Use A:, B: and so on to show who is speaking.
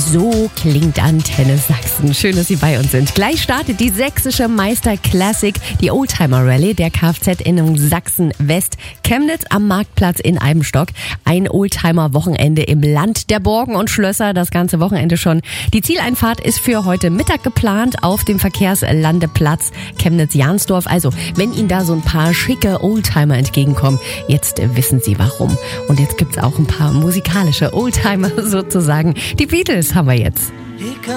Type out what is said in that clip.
A: So klingt Antenne Sachsen. Schön, dass Sie bei uns sind. Gleich startet die sächsische Meister Classic, die Oldtimer Rallye der Kfz-Innung Sachsen-West. Chemnitz am Marktplatz in Eibenstock. Ein Oldtimer-Wochenende im Land der Burgen und Schlösser. Das ganze Wochenende schon. Die Zieleinfahrt ist für heute Mittag geplant auf dem Verkehrslandeplatz Chemnitz-Jansdorf. Also, wenn Ihnen da so ein paar schicke Oldtimer entgegenkommen, jetzt wissen Sie warum. Und jetzt gibt's auch ein paar musikalische Oldtimer sozusagen. Die Beatles haben wir jetzt.